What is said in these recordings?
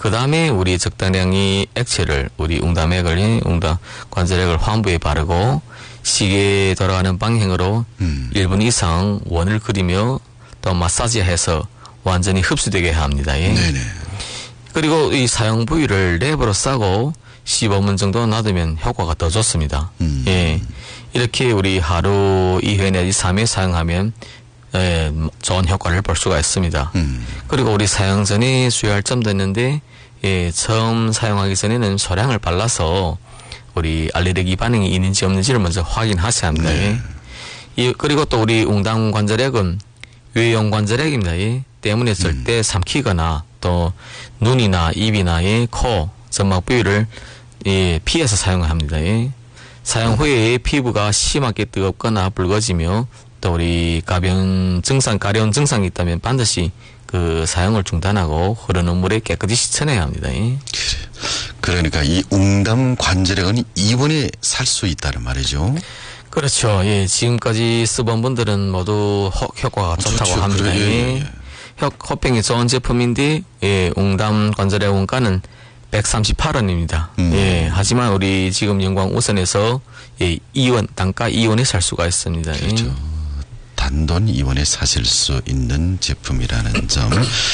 그 다음에 우리 적당량의 액체를 우리 웅담액을 웅담 관절액을 환부에 바르고 시계 돌아가는 방향으로 1분 이상 원을 그리며 또 마사지해서 완전히 흡수되게 합니다. 예. 네네. 그리고 이 사용 부위를 랩으로 싸고 15분 정도 놔두면 효과가 더 좋습니다. 예. 이렇게 우리 하루 2회 내지 3회 사용하면 예, 좋은 효과를 볼 수가 있습니다. 그리고 우리 사용 전에 주의할 점도 있는데 예, 처음 사용하기 전에는 소량을 발라서 우리 알레르기 반응이 있는지 없는지를 먼저 확인하셔야 합니다. 네. 예. 그리고 또 우리 웅담 관절액은 외용 관절액입니다. 예. 때문에 절대 삼키거나 또 눈이나 입이나 예, 코, 점막 부위를 예, 피해서 사용합니다. 예. 사용 후에 피부가 심하게 뜨겁거나 붉어지며 또 우리 가벼운 증상이 있다면 반드시 그 사용을 중단하고 흐르는 물에 깨끗이 씻어내야 합니다. 예. 그러니까 이 웅담 관절액은 입원에 살 수 있다는 말이죠. 그렇죠. 예. 지금까지 써본 분들은 모두 효과가 좋다고 좋죠. 합니다. 그래, 예. 호평이 좋은 제품인데 예, 웅담 관절액 원가는 138원입니다. 예. 하지만 우리 지금 영광 우선에서 예, 2원 단가 2원에 살 수가 있습니다. 그렇죠. 예. 단돈 2원에 사실 수 있는 제품이라는 점.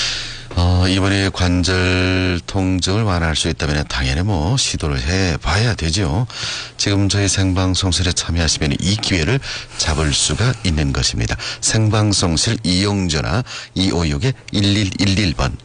이번에 관절 통증을 완화할 수 있다면 당연히 뭐 시도를 해봐야 되죠. 지금 저희 생방송실에 참여하시면 이 기회를 잡을 수가 있는 것입니다. 생방송실 이용전화 256-1111번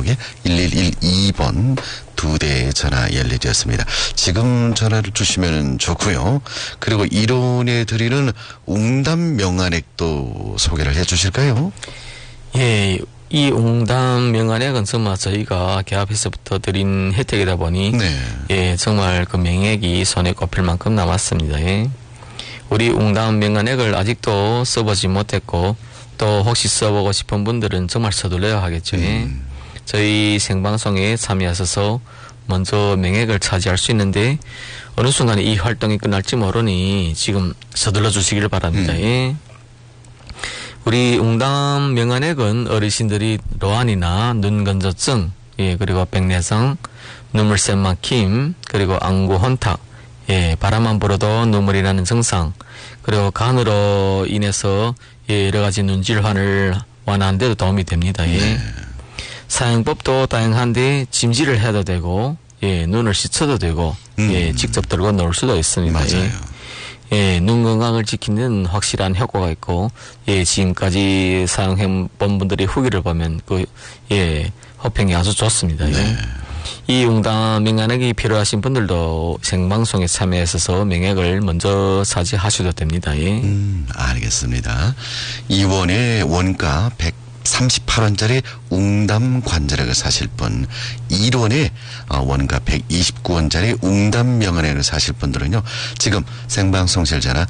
256-1112번 두 대의 전화 열려졌습니다. 지금 전화를 주시면 좋고요. 그리고 이론에 드리는 웅담 명안액도 소개를 해 주실까요? 예. 이 웅담 명안액은 정말 저희가 개업해서부터 드린 혜택이다 보니 네. 예, 정말 그 명액이 손에 꼽힐 만큼 남았습니다. 예. 우리 웅담 명안액을 아직도 써보지 못했고 또 혹시 써보고 싶은 분들은 정말 서둘러야 하겠죠. 예. 저희 생방송에 참여하셔서 먼저 명액을 차지할 수 있는데 어느 순간에 이 활동이 끝날지 모르니 지금 서둘러 주시기를 바랍니다. 예. 우리 웅담 명안액은 어르신들이 로안이나 눈건조증, 예, 그리고 백내성, 눈물샘 막힘, 그리고 안구 혼탁, 예, 바람만 불어도 눈물이 나는 증상, 그리고 간으로 인해서 예, 여러 가지 눈질환을 완화하는 데도 도움이 됩니다. 예. 네. 사용법도 다양한데 찜질을 해도 되고, 예, 눈을 씻어도 되고, 예, 직접 들고 놓을 수도 있습니다. 맞아요. 예. 예, 눈 건강을 지키는 확실한 효과가 있고, 예, 지금까지 사용해본 분들의 후기를 보면, 예, 호평이 아주 좋습니다. 예. 네. 이 웅담 명안액이 필요하신 분들도 생방송에 참여하셔서 명액을 먼저 차지하셔도 됩니다. 예. 알겠습니다. 이원의 원가 138원짜리 웅담 관절액을 사실 분, 1원에 원가 129원짜리 웅담 명안액을 사실 분들은요, 지금 생방송실 전화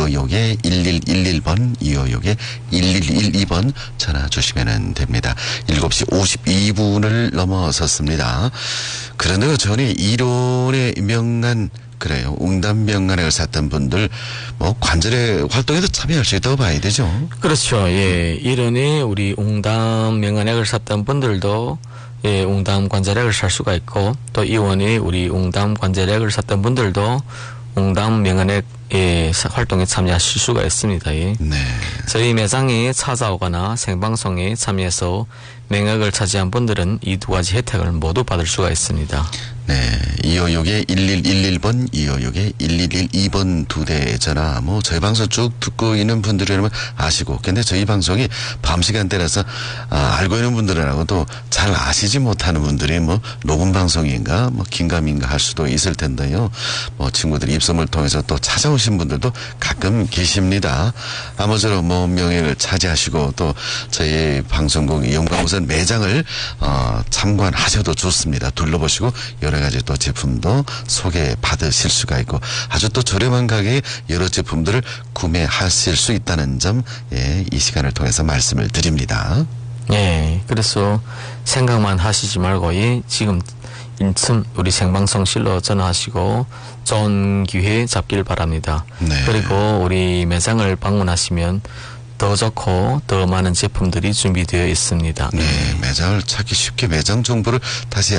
256-1111번, 256-1112번 전화 주시면 됩니다. 7시 52분을 넘어섰습니다. 그런데 전에 1원의 명안, 그래요. 웅담 명안액을 샀던 분들 뭐 관절의 활동에도 참여할 수 있다고 봐야 되죠. 그렇죠. 예. 이런에 우리 웅담 명안액을 샀던 분들도 예, 웅담 관절액을 살 수가 있고 또 이원에 우리 웅담 관절액을 샀던 분들도 웅담 명안액 예, 활동에 참여하실 수가 있습니다. 예. 네. 저희 매장에 찾아오거나 생방송에 참여해서 명액을 차지한 분들은 이 두 가지 혜택을 모두 받을 수가 있습니다. 네. 256-1111번, 256-1112번 두 대 전화, 뭐, 저희 방송 쭉 듣고 있는 분들이라면 아시고, 근데 저희 방송이 밤 시간대라서, 알고 있는 분들하고도 잘 아시지 못하는 분들이 뭐, 녹음 방송인가, 뭐, 긴감인가 할 수도 있을 텐데요. 뭐, 친구들이 입소문을 통해서 또 찾아오신 분들도 가끔 계십니다. 아무쪼록 뭐, 명예를 차지하시고, 또, 저희 방송국 영광우선 매장을, 참관하셔도 좋습니다. 둘러보시고, 여러 가지 또 제품도 소개받으실 수가 있고 아주 또 저렴한 가격에 여러 제품들을 구매하실 수 있다는 점, 예, 이 시간을 통해서 말씀을 드립니다. 예, 그래서 생각만 하시지 말고 예, 지금 인틈 우리 생방송실로 전화하시고 좋은 기회 잡길 바랍니다. 네. 그리고 우리 매장을 방문하시면 더 좋고 더 많은 제품들이 준비되어 있습니다. 네, 매장을 찾기 쉽게 매장 정보를 다시